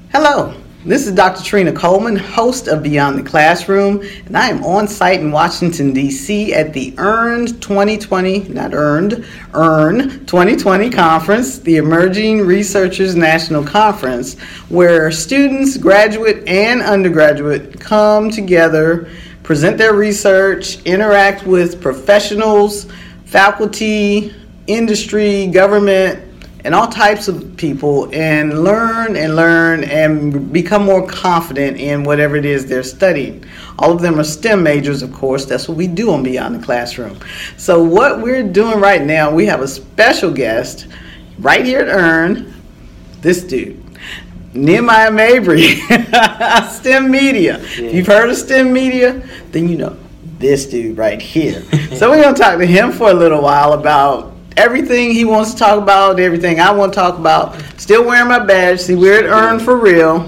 Hello, this is Dr. Trina Coleman, host of Beyond the Classroom, and I am on site in Washington, D.C. at the EARN 2020 conference, the Emerging Researchers National Conference, where students, graduate and undergraduate, come together, present their research, interact with professionals, faculty, industry, government, and all types of people, and learn and become more confident in whatever it is they're studying. All of them are STEM majors, of course. That's what we do on Beyond the Classroom. So what we're doing right now, we have a special guest right here at EARN, this dude, Nehemiah Mabry, STEM Media. Yeah. If you've heard of STEM Media, then you know this dude right here. So we're going to talk to him for a little while about everything he wants to talk about, everything I want to talk about. Still wearing my badge. See, we're at EARN for real.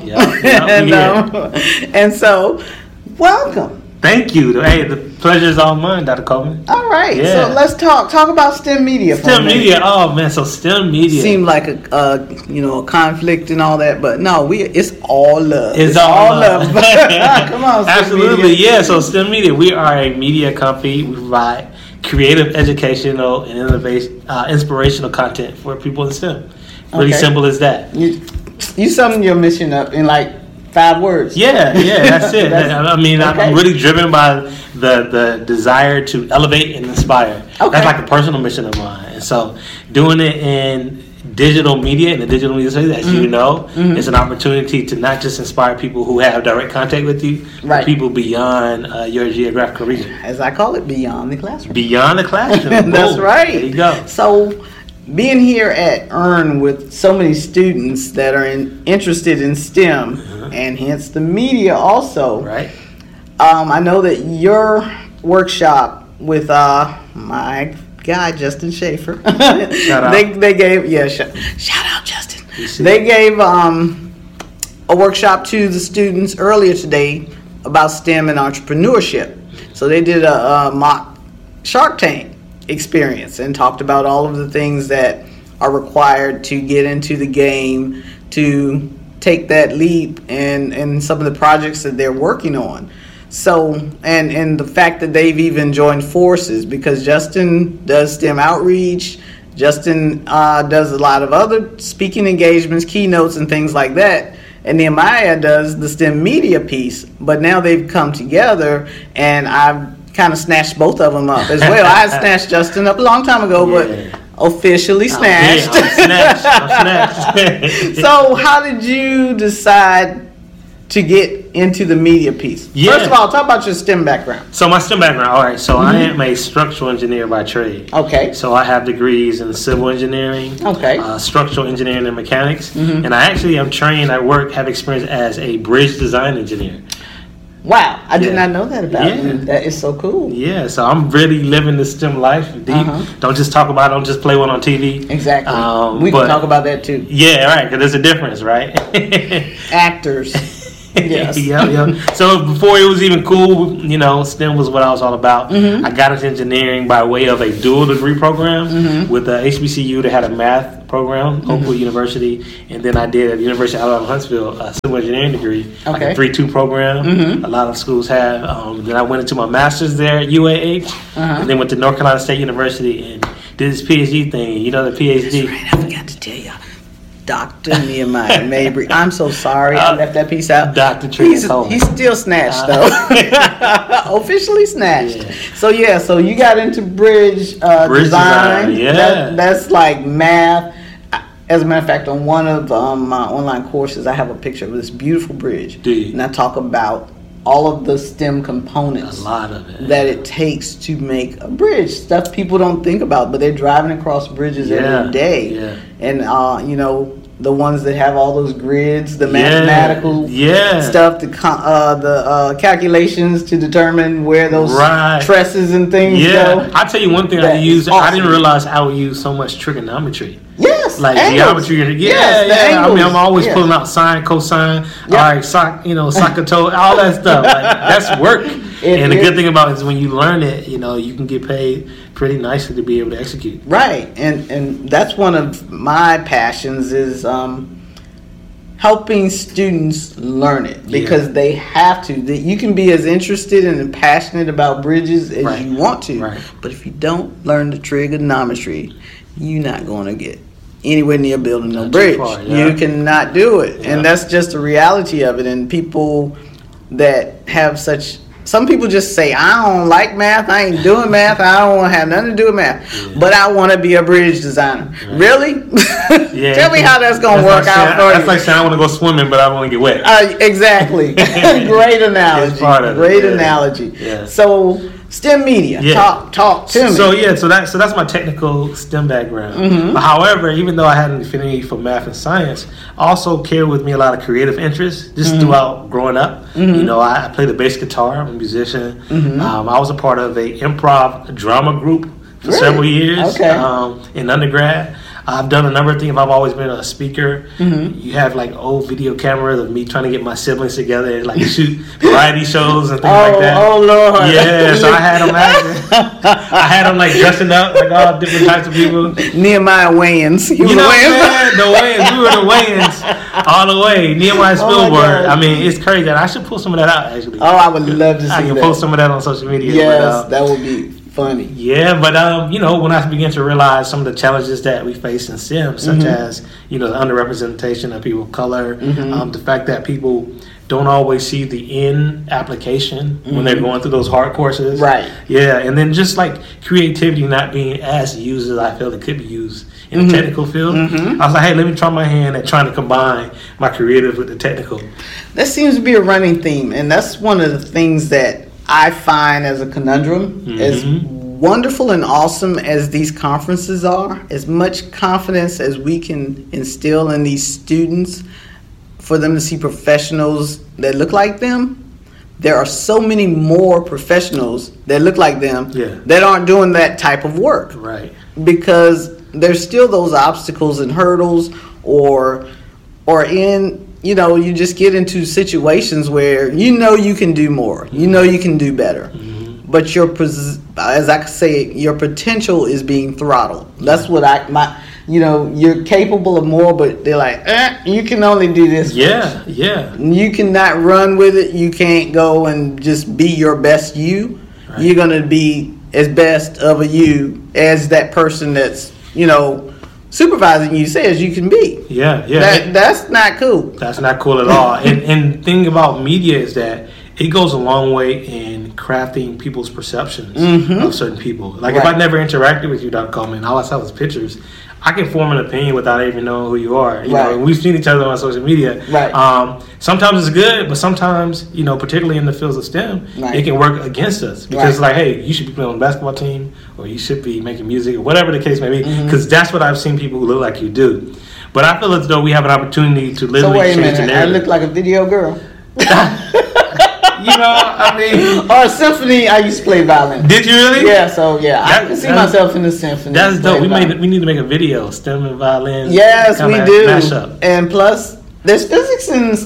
And so, welcome. Thank you. Hey, the pleasure is all mine, Dr. Coleman. All right. Yeah. So let's talk about STEM Media. STEM Media. Oh man, so STEM Media seemed like a conflict and all that, but no, it's all love. It's all love. Come on, STEM absolutely. Media. Yeah. So STEM Media, we are a media company. We provide creative, educational, and inspirational content for people in STEM. Really simple as that. You summed your mission up in like 5 words. Yeah, that's it. I'm really driven by the desire to elevate and inspire. Okay. That's like a personal mission of mine. And so doing it in digital media, in the digital media space, as you know, it's an opportunity to not just inspire people who have direct contact with you, but people beyond your geographical region. As I call it, beyond the classroom. Beyond the classroom. That's right. There you go. So, being here at EARN with so many students that are interested in STEM, and hence the media also, right? I know that your workshop with my guy Justin Schaefer, shout out. They gave shout out Justin. They gave a workshop to the students earlier today about STEM and entrepreneurship. So they did a mock Shark Tank experience and talked about all of the things that are required to get into the game, to take that leap, and some of the projects that they're working on. So, and the fact that they've even joined forces, because Justin does STEM outreach, Justin does a lot of other speaking engagements, keynotes, and things like that, and Nehemiah does the STEM media piece, but now they've come together, and I've kind of snatched both of them up as well. I had snatched Justin up a long time ago, but officially snatched. I'm snatched. So how did you decide to get into the media piece? First of all, talk about your STEM background. So my STEM background, all right. So I am a structural engineer by trade. Okay. So I have degrees in civil engineering, structural engineering and mechanics, and I actually am trained. Have experience as a bridge design engineer. Wow, I did not know that about you. That is so cool. Yeah, so I'm really living the STEM life deep. Don't just talk about it, don't just play one on TV. Exactly. We can talk about that too. Yeah, right, because there's a difference, right? Actors. Yes. Yep. So before it was even cool, STEM was what I was all about. I got into engineering by way of a dual degree program with the HBCU that had a math program, Oakwood University, and then I did at the University of Alabama Huntsville a civil engineering degree, like a 3-2 program. A lot of schools have. Then I went into my master's there at UAH, and then went to North Carolina State University and did this PhD thing. You know the PhD. That's right. I forgot to tell you. Dr. Nehemiah Mabry. I'm so sorry I left that piece out. Dr. Trina Coleman. He's still snatched though. Officially snatched. Yeah. So you got into bridge design. Yeah. That's like math. As a matter of fact, on one of my online courses, I have a picture of this beautiful bridge. And I talk about all of the STEM components, a lot of it, that it takes to make a bridge. Stuff people don't think about, but they're driving across bridges every day. And the ones that have all those grids, the mathematical stuff, the calculations to determine where those trusses and things go. I'll tell you one thing I use. Awesome. I didn't realize I would use so much trigonometry. Yes, like angles. Geometry. I'm always pulling out sine, cosine, secantole, all that stuff. Like, that's work. And the good thing about it is when you learn it, you can get paid pretty nicely to be able to execute. Right, and that's one of my passions is helping students learn it because they have to. You can be as interested and passionate about bridges as you want to, but if you don't learn the trigonometry, you're not going to get anywhere near building a bridge. You cannot do it, and that's just the reality of it. And people that have some people just say, I don't like math, I ain't doing math, I don't want to have nothing to do with math, but I want to be a bridge designer. Really? Tell me how that's going to work out for you. That's like saying I want to go swimming, but I want to get wet. Exactly. Great analogy. Great analogy. Yeah. So, STEM media. Talk to me. So that's my technical STEM background. But however, even though I had an affinity for math and science, I also carried with me a lot of creative interests just throughout growing up. You know, I played the bass guitar. I'm a musician. I was a part of a improv drama group for several years in undergrad. I've done a number of things. I've always been a speaker. You have like old video cameras of me trying to get my siblings together and like shoot variety shows and things like that. Oh Lord! Yeah, so I had them like dressing up like all different types of people. Nehemiah Wayans. You know what I'm saying? The Wayans. We were the Wayans all the way. Nehemiah Spielberg. I mean, it's crazy. I should pull some of that out actually. Oh, I would love to see that. I can post some of that on social media. Yes, that would be funny. Yeah, but you know, when I began to realize some of the challenges that we face in STEM, such as, you know, the underrepresentation of people of color, the fact that people don't always see the end application when they're going through those hard courses. Right. Yeah, and then just like creativity not being as used as I feel it could be used in the technical field. I was like, hey, let me try my hand at trying to combine my creative with the technical. That seems to be a running theme, and that's one of the things that I find as a conundrum. As wonderful and awesome as these conferences are, as much confidence as we can instill in these students for them to see professionals that look like them, there are so many more professionals that look like them that aren't doing that type of work. Right. Because there's still those obstacles and hurdles or in, you know, you just get into situations where you know you can do more, you know you can do better, but as I say, your potential is being throttled. That's what you're capable of more, but they're like, you can only do this. Yeah. You cannot run with it. You can't go and just be your best you. Right. You're gonna be as best of a you as that person that's, you know, supervising you says you can be. Yeah. That's not cool. That's not cool at all. and the thing about media is that it goes a long way in crafting people's perceptions of certain people. Like if I never interacted with you, Dr. Coleman, all I saw was pictures, I can form an opinion without even knowing who you are. You know, we've seen each other on social media. Right. Sometimes it's good, but sometimes, you know, particularly in the fields of STEM, it can work against us because, like, hey, you should be playing on the basketball team, or you should be making music, or whatever the case may be. Because that's what I've seen people who look like you do. But I feel as though we have an opportunity to literally change the narrative. I look like a video girl. You know, I mean, or a symphony. I used to play violin. Did you really? Yeah. So I can see myself in the symphony. That's dope. We need to make a video, STEM and violin. Yes, we do. Mashup. And plus, there's physics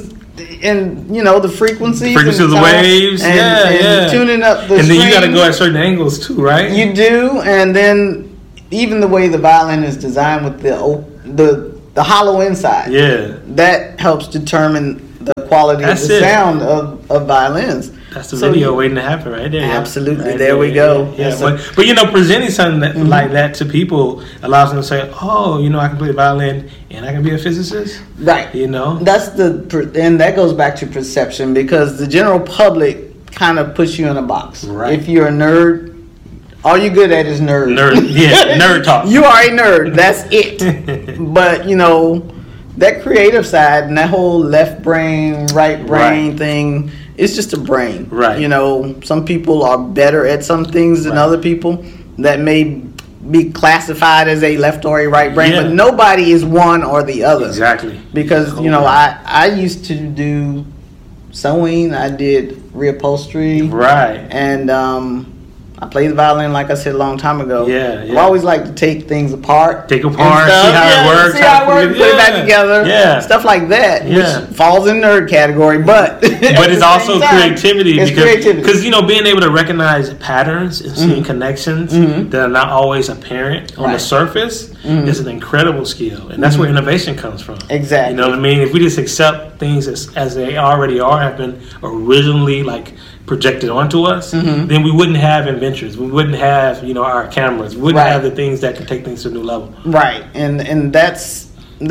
in you know, the frequencies, of the waves. And tuning up the. And then strings. You got to go at certain angles too, right? You do, and then even the way the violin is designed with the hollow inside. Yeah. That helps determine the quality of the sound of violins. That's the video waiting to happen right there. Absolutely. Right there we go. Yeah. But you know, presenting something like that to people allows them to say, oh, you know, I can play the violin and I can be a physicist. Right. You know? And that goes back to perception, because the general public kind of puts you in a box. Right. If you're a nerd, all you're good at is nerd. Nerd talk. You are a nerd. That's it. But, you know, that creative side and that whole left brain, right brain thing, it's just a brain. Right. You know, some people are better at some things than other people that may be classified as a left or a right brain, but nobody is one or the other. Exactly. Because, you know, I used to do sewing, I did reupholstery. Right. And I played the violin, like I said, a long time ago. Yeah. I always like to take things apart. See how it works. Put it back together. Yeah. Stuff like that, which falls in nerd category, but it's also creativity. It's creativity. Because, you know, being able to recognize patterns and seeing connections that are not always apparent on the surface is an incredible skill, and that's where innovation comes from. Exactly. You know what I mean? If we just accept things as they already are, have been originally like projected onto us, then we wouldn't have inventors. We wouldn't have, our cameras. We wouldn't have the things that can take things to a new level. Right, and that's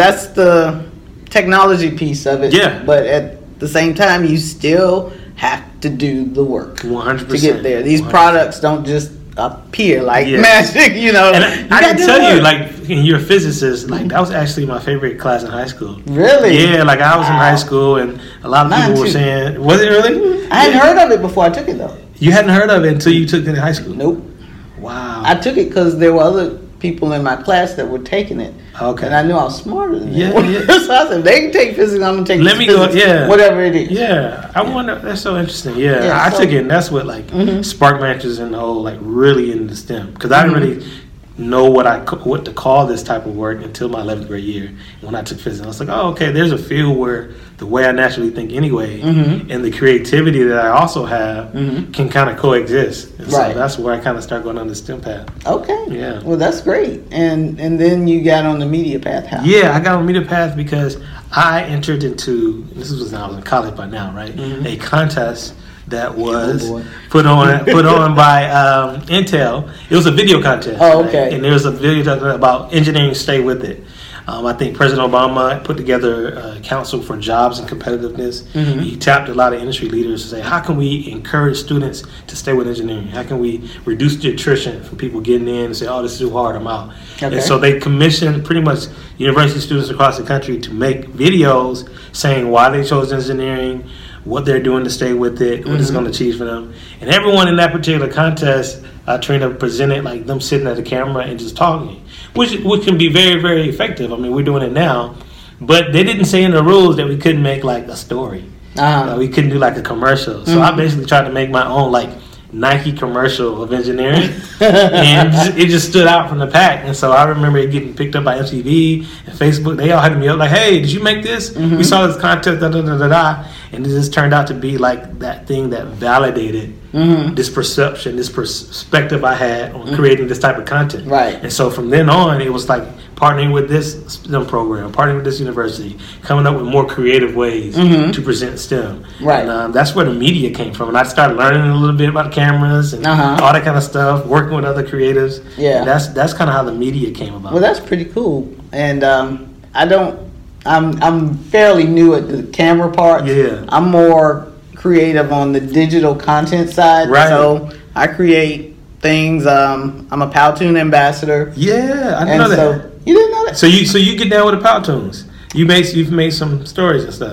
the technology piece of it. Yeah. But at the same time, you still have to do the work 100% to get there. These 100%. products don't just appear like magic, And I can tell you, like, you're a physicist, like, that was actually my favorite class in high school. Really? Yeah, like, I was in high school, and a lot of people were saying, was it really? I hadn't heard of it before I took it, though. You hadn't heard of it until you took it in high school? Nope. Wow. I took it because there were other people in my class that were taking it. Okay. And I knew I was smarter than them. Yeah. So I said, they can take physics, I'm going to take physics, whatever it is. Yeah. I wonder, that's so interesting. Yeah. I took it, and that's what, like, sparked my interest in the whole, like, really into STEM. Because I didn't really know what to call this type of work until my 11th grade year. When I took physics, I was like, oh, okay, there's a field where the way I naturally think anyway and the creativity that I also have can kind of coexist. And so that's where I kind of start going on the STEM path. Okay. Yeah. Well, that's great. And then you got on the media path. How? Yeah, I got on the media path because I entered into, this was when I was in college by now, right? A contest that was put on by Intel. It was a video contest. Oh, okay. Right? And there was a video about engineering. Stay with it. I think President Obama put together a council for jobs and competitiveness. He tapped a lot of industry leaders to say, how can we encourage students to stay with engineering? How can we reduce the attrition from people getting in and say, oh, this is too hard, I'm out. Okay. And so they commissioned pretty much university students across the country to make videos saying why they chose engineering, what they're doing to stay with it, what it's going to achieve for them. And everyone in that particular contest, Trina, presented like them sitting at the camera and just talking, which can be very, very effective. I mean, we're doing it now. But they didn't say in the rules that we couldn't make like a story. We couldn't do like a commercial. So I basically tried to make my own like Nike commercial of engineering, and it just stood out from the pack. And so I remember it getting picked up by MTV and Facebook. They all had me up like, "Hey, did you make this? We saw this contest, da da da da da." And it just turned out to be like that thing that validated this perception, this perspective I had on creating this type of content. Right. And so from then on, it was like partnering with this STEM program, partnering with this university, coming up with more creative ways to present STEM. Right. And that's where the media came from. And I started learning a little bit about cameras and all that kind of stuff, working with other creatives. Yeah. And that's kind of how the media came about. Well, that's pretty cool. And I'm fairly new at the camera part. Yeah. I'm more creative on the digital content side. Right. So I create things. I'm a Powtoon ambassador. Yeah, I didn't know that. So, you didn't know that? So you get down with the Powtoons. You've made some stories and stuff.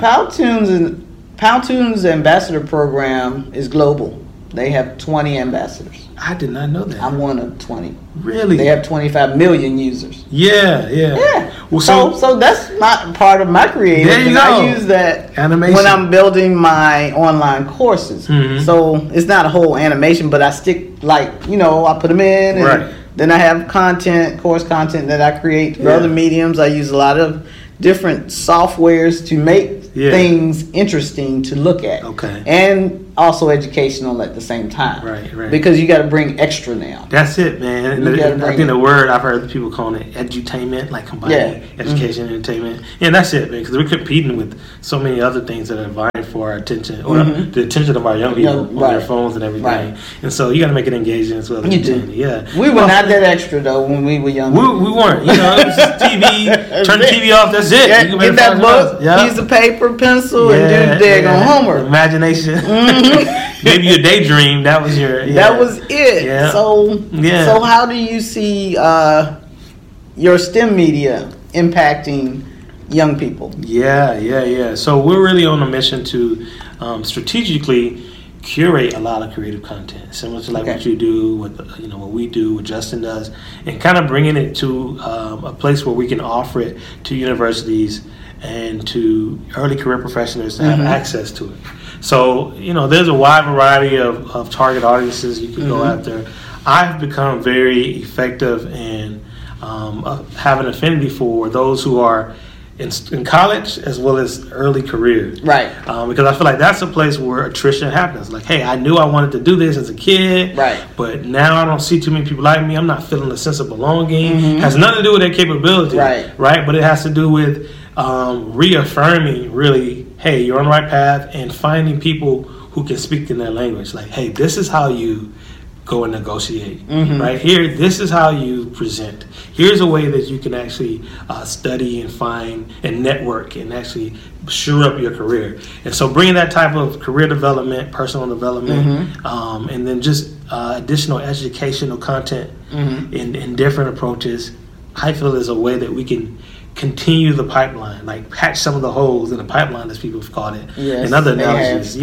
Powtoon's ambassador program is global. They have 20 ambassadors. I did not know that. I'm one of 20. Really? They have 25 million users. Yeah. Well, so that's my part of my creative. There you go. I use that animation when I'm building my online courses. So it's not a whole animation, but I stick I put them in, and then I have course content that I create for other mediums. I use a lot of different softwares to make things interesting to look at. Okay. And also educational at the same time. Right. Because you got to bring extra now. That's it, man. I think the word I've heard people calling it edutainment, like combining education and entertainment. Yeah, that's it, man. Because we're competing with so many other things that are vying for our attention, or the attention of our young people on their phones and everything. Right. And so you got to make it engaging as well. You do. Yeah. We were not that extra though when we were young. We weren't. It was just TV. Turn the TV off. That's it. Yeah, get that book, piece of paper, pencil, and do the daggone homework. Imagination. Maybe your daydream. That was your. That was it. Yeah. So how do you see your STEM media impacting young people? Yeah. So we're really on a mission to strategically curate a lot of creative content, similar to what you do, with what we do, what Justin does, and kind of bringing it to a place where we can offer it to universities and to early career professionals to have access to it. So, there's a wide variety of target audiences you can go after. I've become very effective in have an affinity for those who are in college as well as early career. Right. Because I feel like that's a place where attrition happens. Like, hey, I knew I wanted to do this as a kid. Right. But now I don't see too many people like me. I'm not feeling a sense of belonging. Has nothing to do with their capability. Right. Right. But it has to do with reaffirming, really, hey, you're on the right path, and finding people who can speak in their language. Like, hey, this is how you go and negotiate. Right here, this is how you present. Here's a way that you can actually study and find and network and actually shore up your career. And so bringing that type of career development, personal development, and then just additional educational content in different approaches, I feel is a way that we can continue the pipeline, like patch some of the holes in the pipeline, as people have called it. Yes, and other analogies.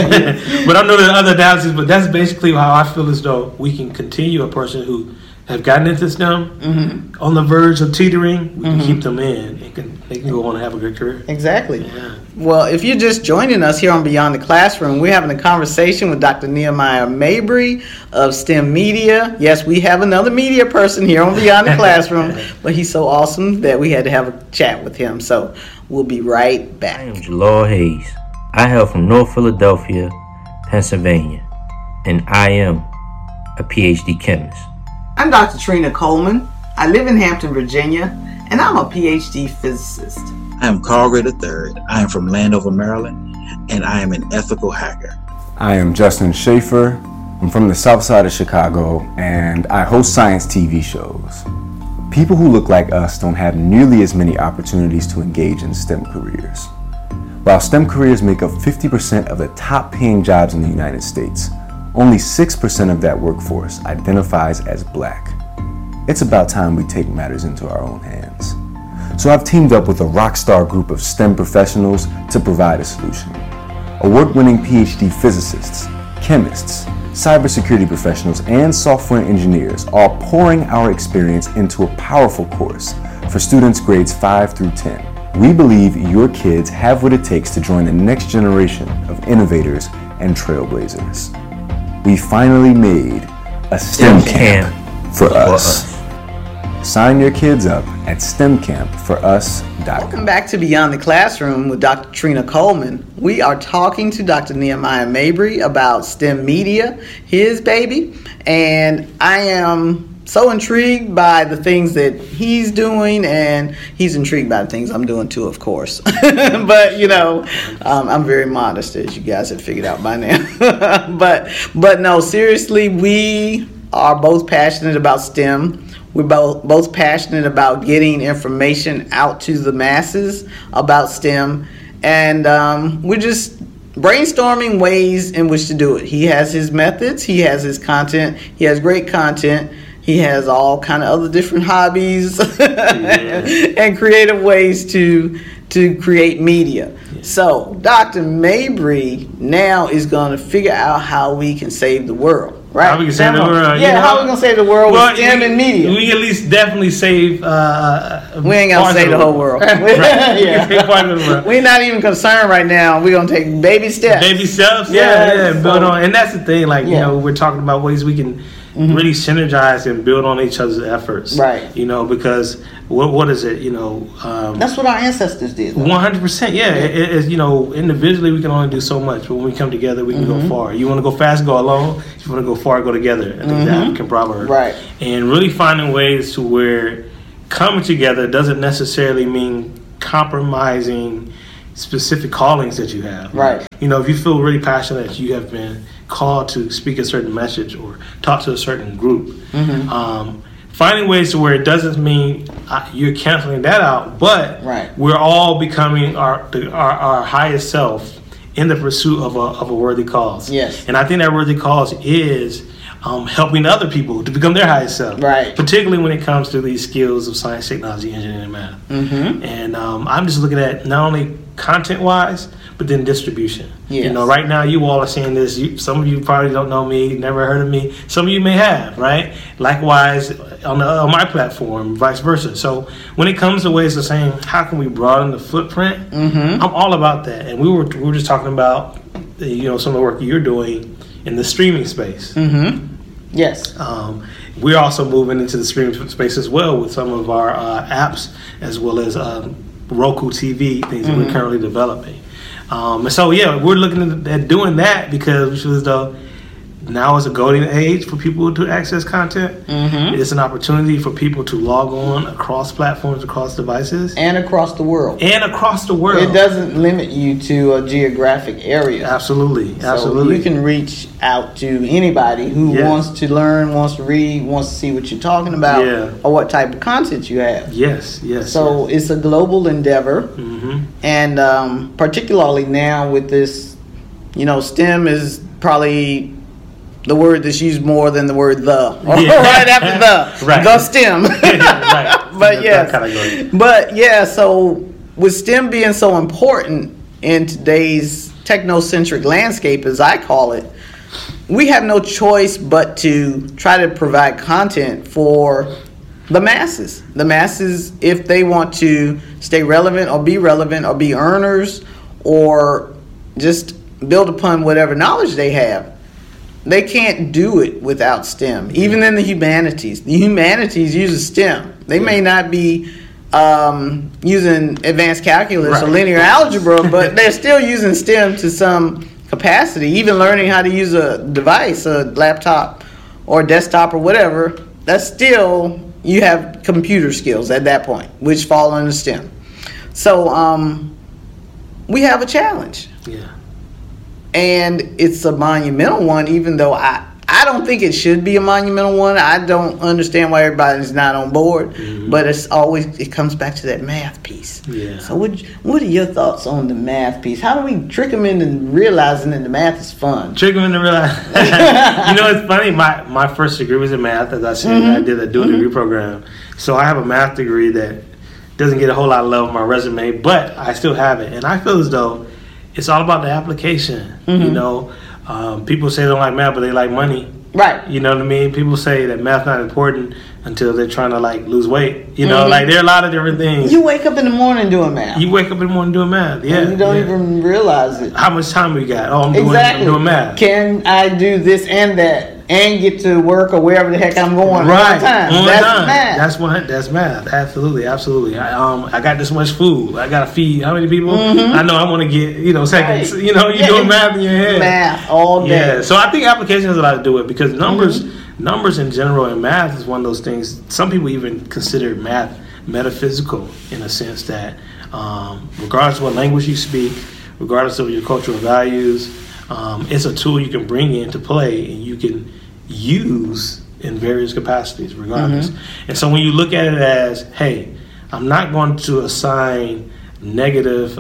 But I know there are other analogies, but that's basically how I feel as though we can continue a person who have gotten into STEM on the verge of teetering. We can keep them in and they can go on and have a good career. Exactly. Yeah. Well, if you're just joining us here on Beyond the Classroom, we're having a conversation with Dr. Nehemiah Mabry of STEM Media. Yes, we have another media person here on Beyond the Classroom, but he's so awesome that we had to have a chat with him. So we'll be right back. I am Jalal Hayes. I hail from North Philadelphia, Pennsylvania, and I am a PhD chemist. I'm Dr. Trina Coleman. I live in Hampton, Virginia, and I'm a PhD physicist. I am Carl Gray III. I am from Landover, Maryland, and I am an ethical hacker. I am Justin Schaefer. I'm from the south side of Chicago, and I host science TV shows. People who look like us don't have nearly as many opportunities to engage in STEM careers. While STEM careers make up 50% of the top paying jobs in the United States, only 6% of that workforce identifies as Black. It's about time we take matters into our own hands. So I've teamed up with a rock star group of STEM professionals to provide a solution. Award-winning PhD physicists, chemists, cybersecurity professionals, and software engineers are pouring our experience into a powerful course for students grades 5 through 10. We believe your kids have what it takes to join the next generation of innovators and trailblazers. We finally made a STEM camp for us. Sign your kids up at STEMcampforus.com. Welcome back to Beyond the Classroom with Dr. Trina Coleman. We are talking to Dr. Nehemiah Mabry about STEM Media, his baby, and I am so intrigued by the things that he's doing, and he's intrigued by the things I'm doing too, of course. But I'm very modest, as you guys have figured out by now. but no, seriously, we are both passionate about STEM. We're both passionate about getting information out to the masses about STEM, and we're just brainstorming ways in which to do it. He has his methods, he has his content, he has great content. He has all kind of other different hobbies and creative ways to create media. Yeah. So Dr. Mabry now is going to figure out how we can save the world. Right? How we can save the world. Yeah, how we going to save the world with STEM and media. We can at least definitely save... we ain't going to save the whole world. We're not even concerned right now. We're going to take baby steps. Baby steps? Yeah. Build on. And that's the thing. We're talking about ways we can really synergize and build on each other's efforts. Right. Because what is it? That's what our ancestors did. 100%. Yeah. It individually we can only do so much, but when we come together, we can go far. You want to go fast, go alone. If you want to go far, go together. I think that can probably. Right. And really finding ways to where coming together doesn't necessarily mean compromising specific callings that you have. Right. If you feel really passionate that you have been called to speak a certain message or talk to a certain group, finding ways to where it doesn't mean you're canceling that out, but we're all becoming our highest self in the pursuit of a worthy cause. Yes. And I think that worthy cause is helping other people to become their highest self. Right. Particularly when it comes to these skills of science, technology, engineering, and math. And I'm just looking at not only content-wise, but then distribution. Yes. Right now you all are seeing this. Some of you probably don't know me, never heard of me. Some of you may have, right? Likewise, on my platform, vice versa. So when it comes to ways of saying, how can we broaden the footprint? I'm all about that. And we were just talking about, some of the work you're doing in the streaming space. Yes. We're also moving into the streaming space as well with some of our apps, as well as Roku TV, things that we're currently developing. And so, we're looking at doing that because we feel as though now is a golden age for people to access content. It's an opportunity for people to log on across platforms, across devices. And across the world. It doesn't limit you to a geographic area. Absolutely. So you can reach out to anybody who wants to learn, wants to read, wants to see what you're talking about, or what type of content you have. Yes. So it's a global endeavor. And particularly now with this, STEM is probably the word that's used more than the word the. Right after the. Right. The STEM. Right. But so with STEM being so important in today's technocentric landscape, as I call it, we have no choice but to try to provide content for the masses. The masses, if they want to stay relevant or be earners or just build upon whatever knowledge they have, they can't do it without STEM. Even in the humanities uses STEM. They may not be using advanced calculus or linear algebra, but they're still using STEM to some capacity. Even learning how to use a device, a laptop or a desktop or whatever, that's still, you have computer skills at that point, which fall under STEM. So we have a challenge. And it's a monumental one, even though I don't think it should be a monumental one. I don't understand why everybody's not on board, but it comes back to that math piece. So what are your thoughts on the math piece? How do we trick them into realizing that the math is fun? Trick them into realizing. It's funny. My first degree was in math. As I said, I did a dual degree program. So I have a math degree that doesn't get a whole lot of love on my resume, but I still have it. And I feel as though it's all about the application. People say they don't like math, but they like money. Right. You know what I mean? People say that math not important until they're trying to lose weight. There are a lot of different things. You wake up in the morning doing math. Yeah. And you don't even realize it. How much time we got? I'm doing math. Can I do this and that and get to work or wherever the heck I'm going on time? That's math. That's math. Absolutely. I got this much food. I got to feed how many people? I know I want to get, seconds. You're doing math in your head. Math all day. Yeah. So I think application has a lot to do with it because numbers in general and math is one of those things. Some people even consider math metaphysical in a sense that regardless of what language you speak, regardless of your cultural values, it's a tool you can bring into play and you can use in various capacities regardless. And so when you look at it as, hey, I'm not going to assign negative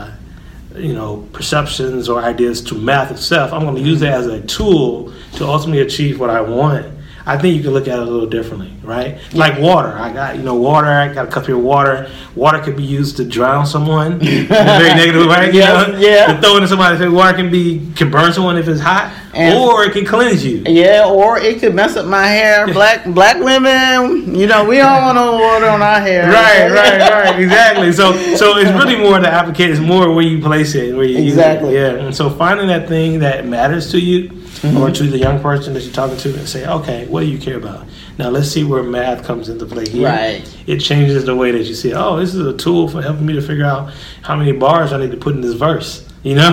perceptions or ideas to math itself. I'm going to use it as a tool to ultimately achieve what I want. I think you can look at it a little differently, right? Like water. I got, water. I got a cup here of water. Water could be used to drown someone. Very negative, right? To throw into somebody's face. Water can burn someone if it's hot, or it can cleanse you. Yeah, or it could mess up my hair. Black women, we don't want no water on our hair. Right. Exactly. So it's really more the application. It's more where you place it, where you use it. Yeah. And so finding that thing that matters to you. Or to the young person that you're talking to and say, okay, what do you care about? Now let's see where math comes into play here. Right. It changes the way that you see, this is a tool for helping me to figure out how many bars I need to put in this verse.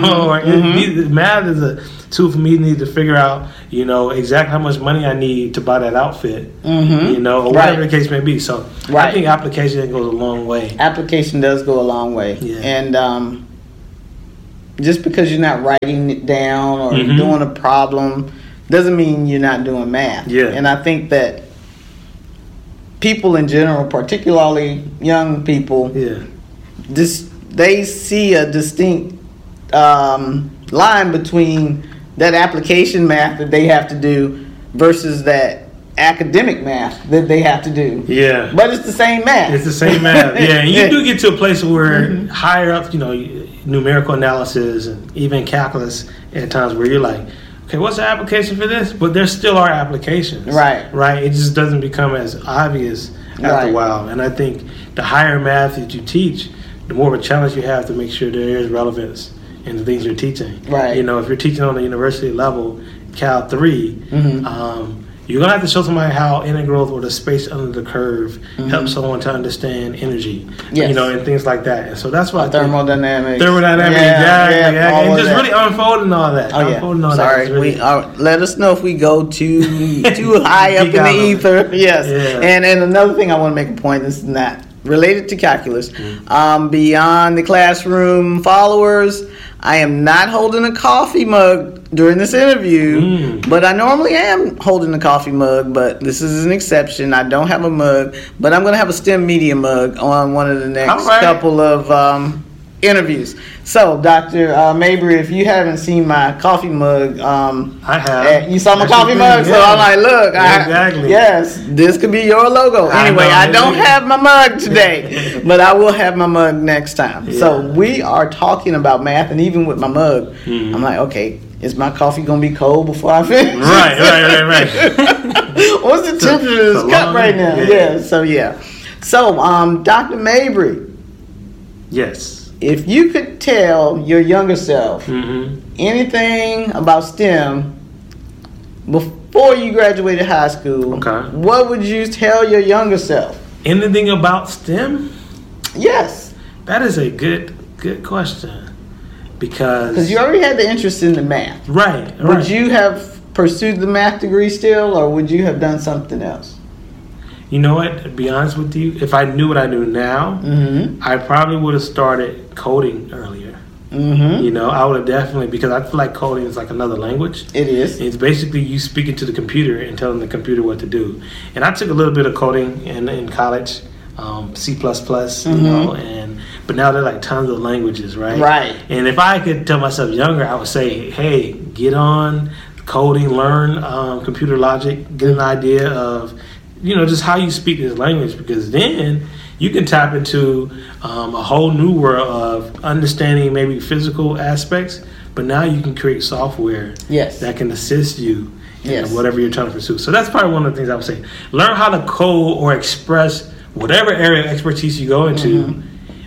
Math is a tool for me to figure out, exactly how much money I need to buy that outfit, or whatever the case may be. So I think application goes a long way. Application does go a long way. Yeah. And just because you're not writing it down or doing a problem doesn't mean you're not doing math. Yeah. And I think that people in general, particularly young people, they see a distinct line between that application math that they have to do versus that academic math that they have to do. Yeah. But it's the same math. It's the same math. Yeah. And you do get to a place where higher up, numerical analysis and even calculus at times where you're like, okay, what's the application for this? But there still are applications. Right. It just doesn't become as obvious after a while. And I think the higher math that you teach, the more of a challenge you have to make sure there is relevance in the things you're teaching. Right. If you're teaching on the university level, Cal 3, You're going to have to show somebody how integrals or the space under the curve helps someone to understand energy, and things like that. And so that's why thermodynamics. Exactly. And just really unfolding all that. Sorry, let us know if we go too high up in the ether. Yes. Yeah. And another thing I want to make a point, this is not related to calculus. Beyond the classroom followers, I am not holding a coffee mug during this interview, but I normally am holding a coffee mug, but this is an exception. I don't have a mug, but I'm going to have a STEM media mug on one of the next couple of interviews. So, Dr. Mabry, if you haven't seen my coffee mug, I have. You saw my coffee mug, so I'm like, look, exactly. Yes, this could be your logo. Anyway, I don't have my mug today, but I will have my mug next time. Yeah. So we are talking about math, and even with my mug, I'm like, okay, is my coffee gonna be cold before I finish? Right. What's the temperature of this cup right now? Yeah. So, Dr. Mabry. Yes. If you could tell your younger self anything about STEM before you graduated high school, what would you tell your younger self? Anything about STEM? Yes. That is a good question. Because you already had the interest in the math. Right. Would you have pursued the math degree still, or would you have done something else? You know what? To be honest with you, if I knew what I knew now, I probably would have started coding earlier. I would have definitely, because I feel like coding is like another language. It is. It's basically you speaking to the computer and telling the computer what to do. And I took a little bit of coding in college, C++, but now they're like tons of languages, right? Right. And if I could tell myself younger, I would say, hey, get on coding, learn computer logic, get an idea of just how you speak this language, because then you can tap into a whole new world of understanding maybe physical aspects, but now you can create software that can assist you in whatever you're trying to pursue. So that's probably one of the things I would say. Learn how to code or express whatever area of expertise you go into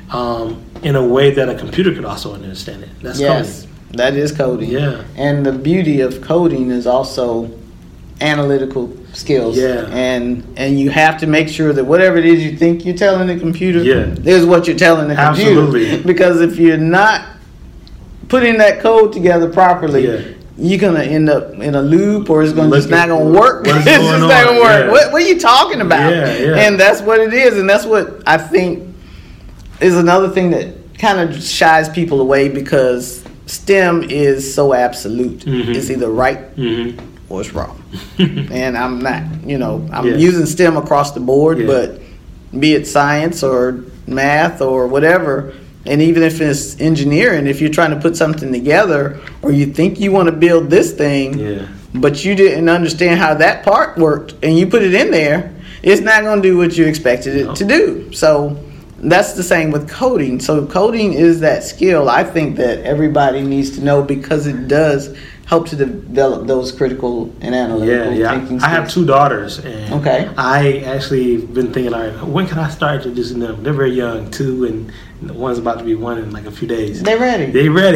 in a way that a computer could also understand it. That's coding. That is coding. Yeah. And the beauty of coding is also analytical skills. Yeah. And you have to make sure that whatever it is you think you're telling the computer is what you're telling the computer. Absolutely. Because if you're not putting that code together properly, you're going to end up in a loop, or it's just not going to work. It's just not going to work. Yeah. What are you talking about? And that's what it is. And that's what I think is another thing that kind of shies people away, because STEM is so absolute. It's either right or it's wrong. And I'm not, I'm using STEM across the board, but be it science or math or whatever, and even if it's engineering, if you're trying to put something together, or you think you want to build this thing, but you didn't understand how that part worked, and you put it in there, it's not going to do what you expected it to do. So that's the same with coding. So coding is that skill I think that everybody needs to know, because it does help to develop those critical and analytical thinking skills. I have 2 daughters, and I actually been thinking, all right, when can I start introducing them? They're very young, 2, and one's about to be 1 in like a few days. They're ready.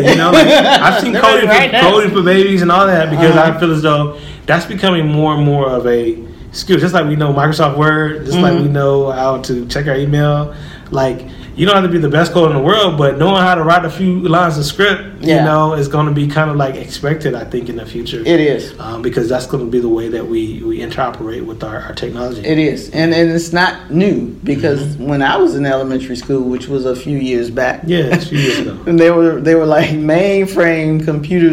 I've seen coding for babies and all that, because I feel as though that's becoming more and more of a skill. Just like we know Microsoft Word, just like we know how to check our email. Like, you don't have to be the best coder in the world, but knowing how to write a few lines of script, is going to be kind of like expected, I think, in the future. It is. Because that's going to be the way that we interoperate with our technology. It is. And it's not new, because when I was in elementary school, which was a few years back. Yeah, it's a few years ago. And they were like mainframe computers